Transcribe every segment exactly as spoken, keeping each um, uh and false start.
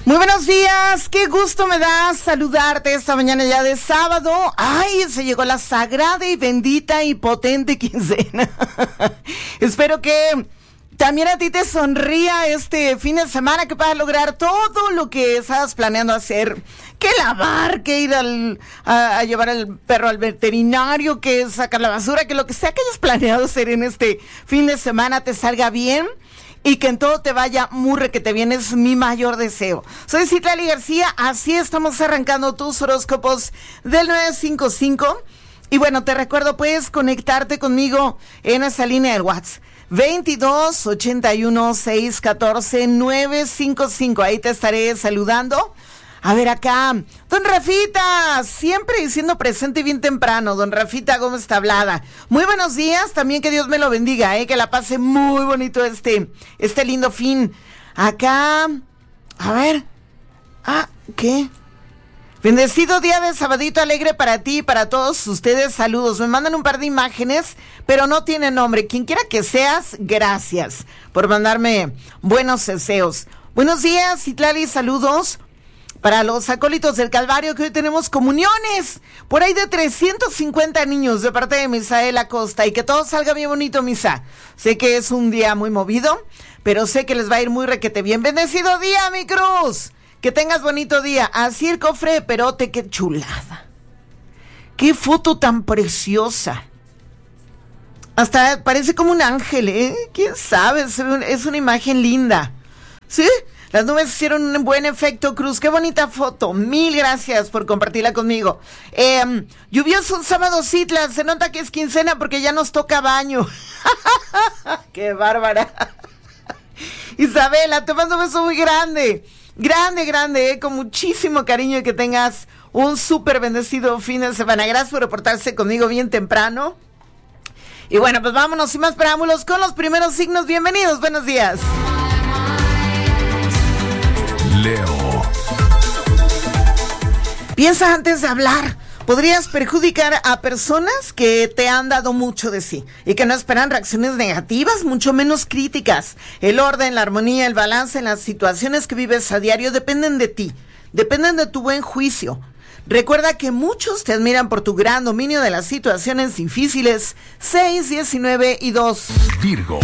Muy buenos días, qué gusto me da saludarte esta mañana ya de sábado. Ay, se llegó la sagrada y bendita y potente quincena. Espero que también a ti te sonría este fin de semana, que puedas lograr todo lo que estabas planeando hacer. Que lavar, que ir al, a, a llevar al perro al veterinario, que sacar la basura, que lo que sea que hayas planeado hacer en este fin de semana te salga bien. Y que en todo te vaya muy requete bien, es mi mayor deseo. Soy Citlali García, así estamos arrancando tus horóscopos del nueve cinco cinco. Y bueno, te recuerdo, puedes conectarte conmigo en esa línea del WhatsApp. veintidós, ochenta y uno, seiscientos catorce, novecientos cincuenta y cinco. Ahí te estaré saludando. A ver acá, don Rafita, siempre diciendo presente bien temprano, don Rafita Gómez Tablada. Muy buenos días, también que Dios me lo bendiga, eh, que la pase muy bonito este, este lindo fin. Acá, a ver, ah, ¿qué? Bendecido día de sabadito alegre para ti y para todos ustedes, saludos. Me mandan un par de imágenes, pero no tiene nombre. Quien quiera que seas, gracias por mandarme buenos deseos. Buenos días, Citlali, saludos. Para los acólitos del Calvario, que hoy tenemos comuniones, por ahí de trescientos cincuenta niños de parte de Misael Acosta, y que todo salga bien bonito, Misa. Sé que es un día muy movido, pero sé que les va a ir muy requete bien. Bendecido día, mi Cruz, que tengas bonito día. Así el cofre, perote, qué chulada. Qué foto tan preciosa. Hasta parece como un ángel, ¿eh? ¿Quién sabe? Es una imagen linda. ¿Sí? Las nubes hicieron un buen efecto, Cruz. Qué bonita foto. Mil gracias por compartirla conmigo. Eh, lluvioso sábado, Citla. Se nota que es quincena porque ya nos toca baño. Qué bárbara. Isabela, te mando un beso muy grande. Grande, grande, eh, con muchísimo cariño, y que tengas un súper bendecido fin de semana. Gracias por reportarse conmigo bien temprano. Y bueno, pues vámonos sin más preámbulos con los primeros signos. Bienvenidos, buenos días. Leo. Piensa antes de hablar. Podrías perjudicar a personas que te han dado mucho de sí y que no esperan reacciones negativas, mucho menos críticas. El orden, la armonía, el balance en las situaciones que vives a diario dependen de ti, dependen de tu buen juicio. Recuerda que muchos te admiran por tu gran dominio de las situaciones difíciles. seis, diecinueve y dos. Virgo.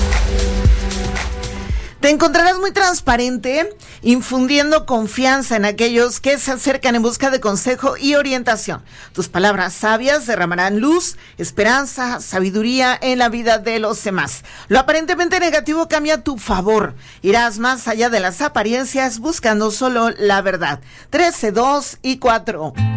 Te encontrarás muy transparente, infundiendo confianza en aquellos que se acercan en busca de consejo y orientación. Tus palabras sabias derramarán luz, esperanza, sabiduría en la vida de los demás. Lo aparentemente negativo cambia a tu favor. Irás más allá de las apariencias buscando solo la verdad. trece, dos y cuatro.